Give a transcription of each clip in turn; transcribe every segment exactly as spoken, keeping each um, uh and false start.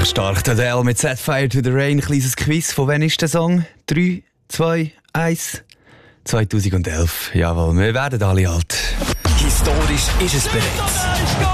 Unglaublich stark. Der Adele mit Set Fire to the Rain. Kleines Quiz. Von wann ist der Song? drei, zwei, eins zweitausendelf. Jawohl, wir werden alle alt. Historisch ist es bereits.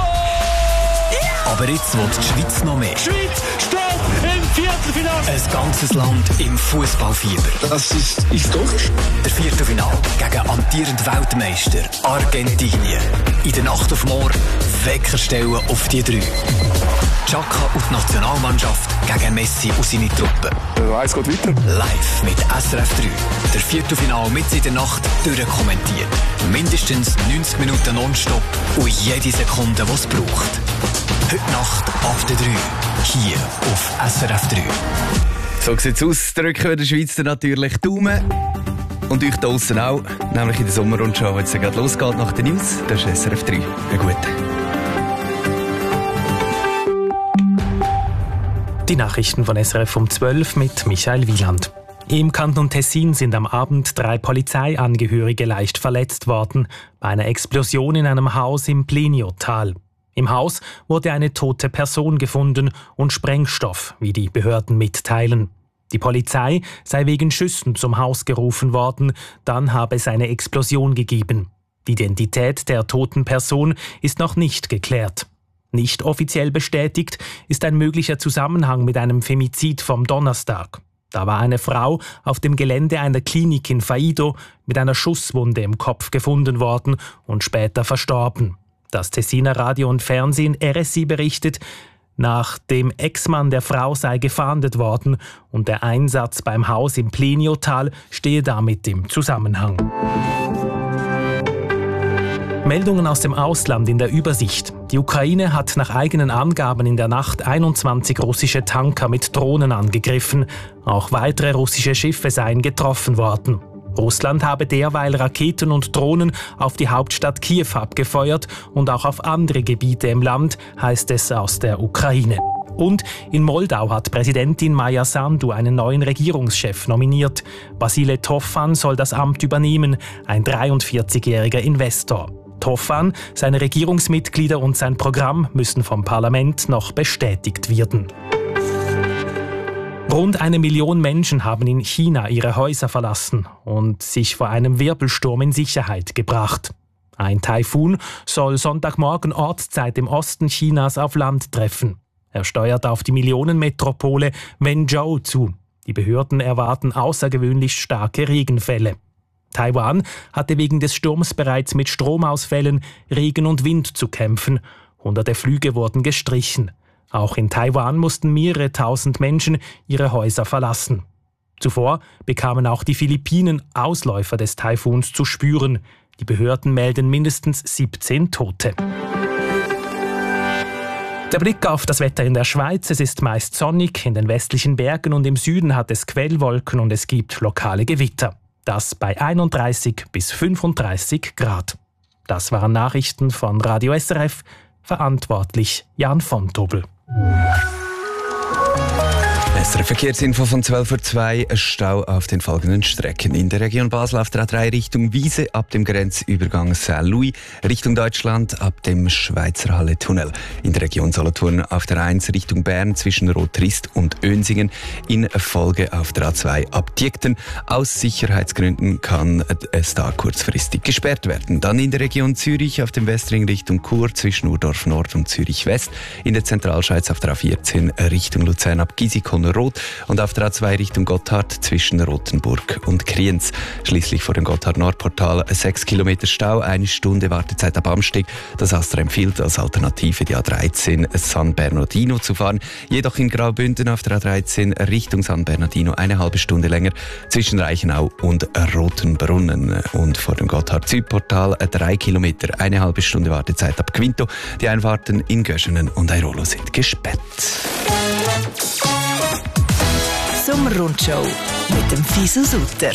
Aber jetzt will die Schweiz noch mehr. Die Schweiz steht im Viertelfinale. Ein ganzes Land im Fußballfieber. Das ist historisch. Der Viertelfinale gegen amtierenden Weltmeister Argentinien. In der Nacht auf morgen Wecker stellen auf die drei. Xhaka und die Nationalmannschaft gegen Messi und seine Truppe. Eins geht weiter. Live mit S R F drei. Der Viertelfinale mit in der Nacht durchkommentiert. Mindestens neunzig Minuten nonstop und jede Sekunde, die es braucht. Heute Nacht ab der drei. Hier auf S R F drei. So sieht es aus. Drücken wir der Schweiz natürlich Daumen. Und euch da draussen auch. Nämlich in der Sommerrundschau, wenn es gerade losgeht nach den News. Das ist S R F drei. Eine gute. Die Nachrichten von S R F um zwölf mit Michael Wieland. Im Kanton Tessin sind am Abend drei Polizeiangehörige leicht verletzt worden bei einer Explosion in einem Haus im Pleniotal. Im Haus wurde eine tote Person gefunden und Sprengstoff, wie die Behörden mitteilen. Die Polizei sei wegen Schüssen zum Haus gerufen worden, dann habe es eine Explosion gegeben. Die Identität der toten Person ist noch nicht geklärt. Nicht offiziell bestätigt ist ein möglicher Zusammenhang mit einem Femizid vom Donnerstag. Da war eine Frau auf dem Gelände einer Klinik in Faido mit einer Schusswunde im Kopf gefunden worden und später verstorben. Das Tessiner Radio und Fernsehen R S I berichtet, nach dem Ex-Mann der Frau sei gefahndet worden und der Einsatz beim Haus im Pleniotal stehe damit im Zusammenhang. Meldungen aus dem Ausland in der Übersicht. Die Ukraine hat nach eigenen Angaben in der Nacht einundzwanzig russische Tanker mit Drohnen angegriffen. Auch weitere russische Schiffe seien getroffen worden. Russland habe derweil Raketen und Drohnen auf die Hauptstadt Kiew abgefeuert und auch auf andere Gebiete im Land, heißt es aus der Ukraine. Und in Moldau hat Präsidentin Maja Sandu einen neuen Regierungschef nominiert. Basile Tofan soll das Amt übernehmen, ein dreiundvierzigjähriger Investor. Tofan, seine Regierungsmitglieder und sein Programm müssen vom Parlament noch bestätigt werden. Rund eine Million Menschen haben in China ihre Häuser verlassen und sich vor einem Wirbelsturm in Sicherheit gebracht. Ein Taifun soll Sonntagmorgen Ortszeit im Osten Chinas auf Land treffen. Er steuert auf die Millionenmetropole Wenzhou zu. Die Behörden erwarten außergewöhnlich starke Regenfälle. Taiwan hatte wegen des Sturms bereits mit Stromausfällen, Regen und Wind zu kämpfen. Hunderte Flüge wurden gestrichen. Auch in Taiwan mussten mehrere tausend Menschen ihre Häuser verlassen. Zuvor bekamen auch die Philippinen Ausläufer des Taifuns zu spüren. Die Behörden melden mindestens siebzehn Tote. Der Blick auf das Wetter in der Schweiz. Es ist meist sonnig. In den westlichen Bergen und im Süden hat es Quellwolken und es gibt lokale Gewitter. Das bei einunddreißig bis fünfunddreißig Grad. Das waren Nachrichten von Radio S R F. Verantwortlich Jan von Tobel. S R F-Verkehrsinfo von zwölf Uhr zwei. Ein Stau auf den folgenden Strecken. In der Region Basel auf der A drei Richtung Wiese ab dem Grenzübergang Saint-Louis, Richtung Deutschland ab dem Schweizer Halle-Tunnel. In der Region Solothurn auf der eins Richtung Bern zwischen Rotrist und Önsingen. In Folge auf der A zwei ab Diekten. Aus Sicherheitsgründen kann es da kurzfristig gesperrt werden. Dann in der Region Zürich auf dem Westring Richtung Chur zwischen Urdorf Nord und Zürich West. In der Zentralschweiz auf der A vierzehn Richtung Luzern ab Gisikon Rot und auf der A zwei Richtung Gotthard zwischen Rothenburg und Kriens. Schließlich vor dem Gotthard-Nordportal sechs Kilometer Stau, eine Stunde Wartezeit ab Amsteg. Das Astra empfiehlt als Alternative die A dreizehn San Bernardino zu fahren. Jedoch in Graubünden auf der A dreizehn Richtung San Bernardino eine halbe Stunde länger zwischen Reichenau und Rotenbrunnen. Und vor dem Gotthard-Südportal drei Kilometer, eine halbe Stunde Wartezeit ab Quinto. Die Einfahrten in Göschenen und Airolo sind gesperrt. Sommerrundschau mit dem Fisu Sutter.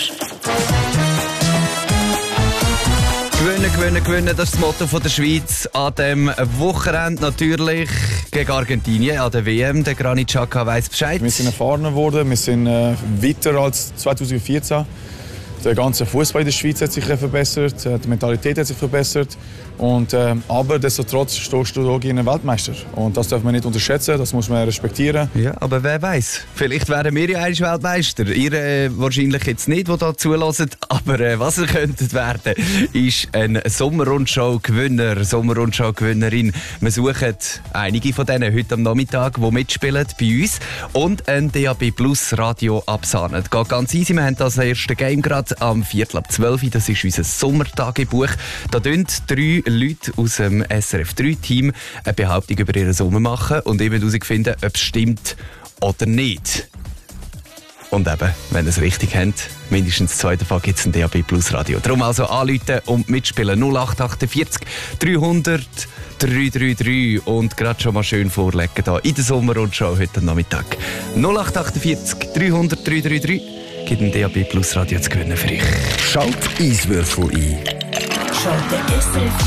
Gewinnen, gewinnen, gewinnen, das ist das Motto von der Schweiz an dem Wochenende natürlich gegen Argentinien an der W M. Der Granit Xhaka weiss Bescheid. Wir sind erfahrener geworden, wir sind äh, weiter als zweitausendvierzehn. Der ganze Fußball in der Schweiz hat sich verbessert, die Mentalität hat sich verbessert. Und, äh, aber destotrotz stehst du gegen einen Weltmeister. Und das darf man nicht unterschätzen, das muss man respektieren. Ja, aber wer weiß? Vielleicht werden wir ja einmal Weltmeister. Ihr äh, wahrscheinlich jetzt nicht, die da zulassen. Aber äh, was ihr könntet werden, ist ein Sommerrundschau-Gewinner, Sommerrundschau-Gewinnerin. Wir suchen einige von denen heute am Nachmittag, die mitspielen bei uns und ein D A B Plus Radio absahnen. Das geht ganz easy. Wir haben das erste Game gerade am Viertel ab zwölf. Das ist unser Sommertagebuch. Da tun drei Leute aus dem S R F drei Team eine Behauptung über ihren Sommer machen und eben herausfinden, ob es stimmt oder nicht. Und eben, wenn ihr es richtig habt, mindestens zwei davon gibt es ein D A B Plus Radio. Darum also anrufen und mitspielen. null acht achtundvierzig dreihundert dreihundertdreiunddreißig und gerade schon mal schön vorlegen hier in der Sommerrundschau heute Nachmittag. null acht achtundvierzig dreihundert dreihundertdreiunddreißig gibt ein D A B Plus Radio zu gewinnen für euch. Schalt Eiswürfel ein. Schalte S R F